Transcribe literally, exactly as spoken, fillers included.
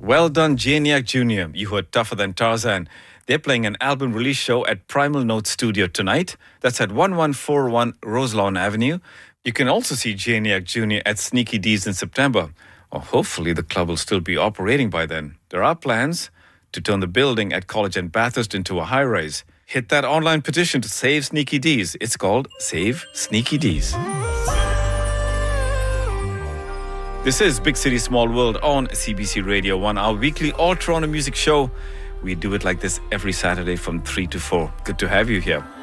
Well done, Janiac Junior You heard Tougher Than Tarzan. They're playing an album release show at Primal Note Studio tonight. That's at eleven forty-one Roselawn Avenue. You can also see Janiac Junior at Sneaky D's in September. Or hopefully the club will still be operating by then. There are plans to turn the building at College and Bathurst into a high-rise. Hit that online petition to save Sneaky D's. It's called Save Sneaky D's. This is Big City Small World on C B C Radio one, our weekly all Toronto music show. We do it like this every Saturday from three to four. Good to have you here.